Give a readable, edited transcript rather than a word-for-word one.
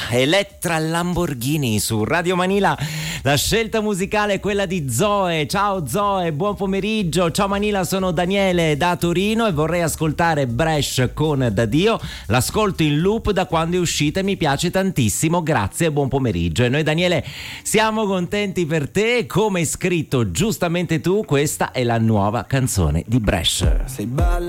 Elettra Lamborghini su Radio Manila. La scelta musicale è quella di Zoe. Ciao Zoe, buon pomeriggio. Ciao Manila, sono Daniele da Torino e vorrei ascoltare Bresh con Da Dio. L'ascolto in loop da quando è uscita e mi piace tantissimo. Grazie e buon pomeriggio. E noi Daniele siamo contenti per te. Come hai scritto giustamente tu, questa è la nuova canzone di Bresh. Sei bella